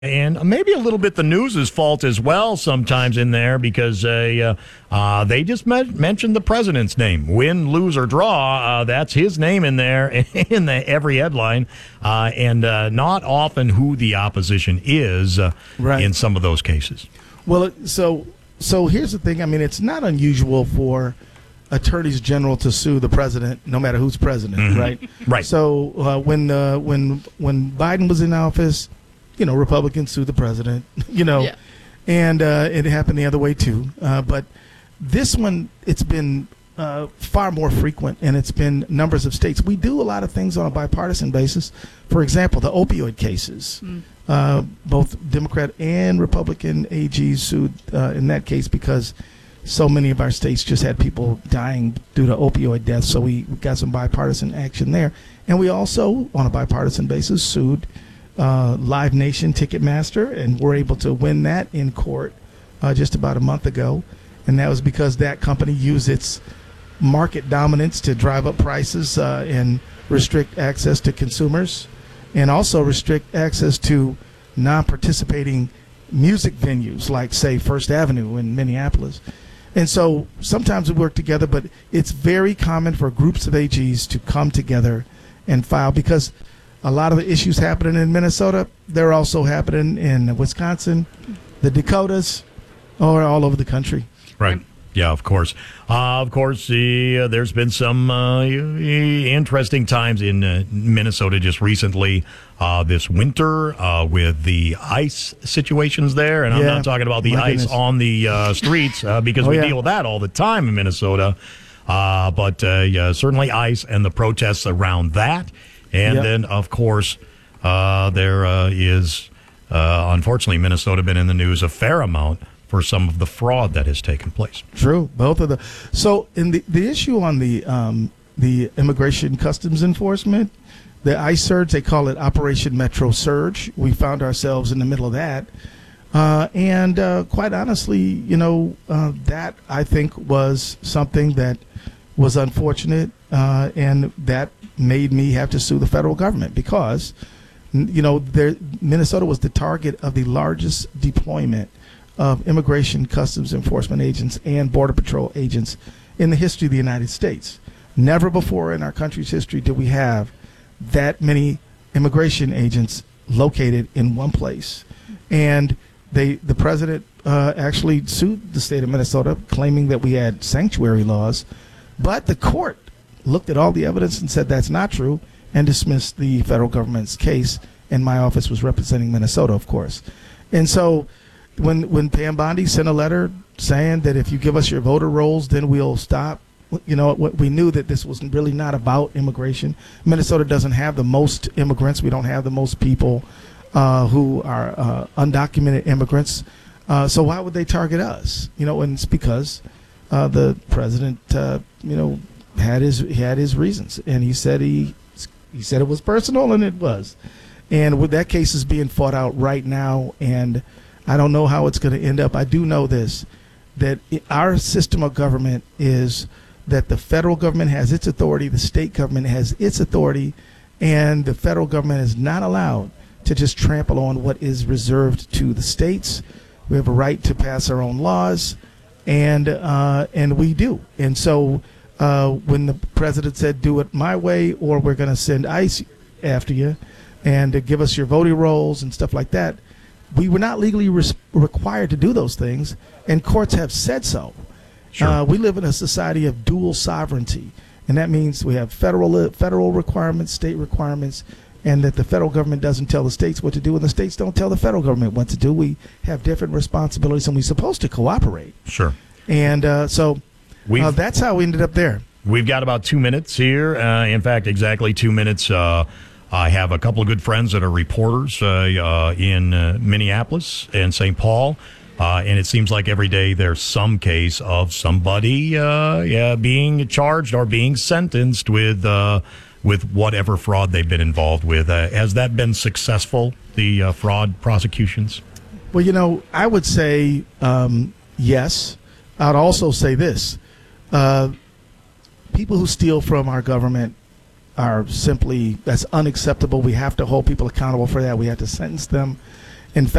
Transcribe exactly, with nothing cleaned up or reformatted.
And maybe a little bit the news's fault as well sometimes in there because uh, uh, they just me- mentioned the president's name. Win, lose, or draw, uh, that's his name in there in the, every headline. Uh, and uh, not often who the opposition is uh, right. in some of those cases. Well, so so here's the thing. I mean, it's not unusual for attorneys general to sue the president, no matter who's president, mm-hmm. right? Right. So uh, when uh, when when Biden was in office, you know, Republicans sued the president, you know, yeah. and uh, it happened the other way too. Uh, but this one, it's been uh, far more frequent, and it's been numbers of states. We do a lot of things on a bipartisan basis. For example, the opioid cases. Mm. Uh, both Democrat and Republican A Gs sued uh, in that case because so many of our states just had people dying due to opioid deaths. So we got some bipartisan action there. And we also, on a bipartisan basis, sued Uh, Live Nation Ticketmaster, and we're able to win that in court uh, just about a month ago. And that was because that company used its market dominance to drive up prices uh, and restrict access to consumers, and also restrict access to non-participating music venues like, say, First Avenue in Minneapolis. And so sometimes we work together, but it's very common for groups of A Gs to come together and file because a lot of the issues happening in Minnesota, they're also happening in Wisconsin, the Dakotas, or all over the country. Right. Yeah, of course. Uh, of course, uh, there's been some uh, interesting times in uh, Minnesota just recently uh, this winter uh, with the ice situations there. And I'm yeah, not talking about the ice goodness. on the uh, streets uh, because oh, we yeah. deal with that all the time in Minnesota. Uh, but uh, yeah, certainly ice and the protests around that. And yep. then, of course, uh, there uh, is, uh, unfortunately, Minnesota been in the news a fair amount for some of the fraud that has taken place. True, both of the. So, in the the issue on the um, the Immigration Customs Enforcement, the ICE surge, they call it Operation Metro Surge. We found ourselves in the middle of that, uh, and uh, quite honestly, you know, uh, that I think was something that was unfortunate, uh, and that made me have to sue the federal government because, you know, there, Minnesota was the target of the largest deployment of immigration customs enforcement agents and border patrol agents in the history of the United States. Never before in our country's history did we have that many immigration agents located in one place. And they, the president uh, actually sued the state of Minnesota, claiming that we had sanctuary laws, but the court looked at all the evidence and said that's not true and dismissed the federal government's case, and my office was representing Minnesota, of course. And so when when Pam Bondi sent a letter saying that if you give us your voter rolls, then we'll stop, you know, we knew that this was really not about immigration. Minnesota doesn't have the most immigrants. We don't have the most people uh, who are uh, undocumented immigrants. Uh, so why would they target us? You know, and it's because uh, the president, uh, you know, had his he had his reasons, and he said he he said it was personal, and it was. And with that case is being fought out right now, and I don't know how it's going to end up. I do know this, that it, our system of government is that the federal government has its authority, the state government has its authority, and the federal government is not allowed to just trample on what is reserved to the states. We have a right to pass our own laws, and uh, and we do. And so uh, when the president said, do it my way, or we're going to send ICE after you, and to give us your voting rolls and stuff like that, we were not legally res- required to do those things, and courts have said so. Sure. Uh, we live in a society of dual sovereignty, and that means we have federal federal requirements, state requirements, and that the federal government doesn't tell the states what to do, and the states don't tell the federal government what to do. We have different responsibilities, and we're supposed to cooperate. Sure. And uh, so uh, that's how we ended up there. We've got about two minutes here. Uh, in fact, exactly two minutes. Uh, I have a couple of good friends that are reporters uh, uh, in uh, Minneapolis and Saint Paul, uh, and it seems like every day there's some case of somebody uh, yeah, being charged or being sentenced with uh, with whatever fraud they've been involved with. Uh, has that been successful, the uh, fraud prosecutions? Well, you know, I would say um, yes. I'd also say this. Uh, people who steal from our government are simply, that's unacceptable. We have to hold people accountable for that. We have to sentence them. In fact,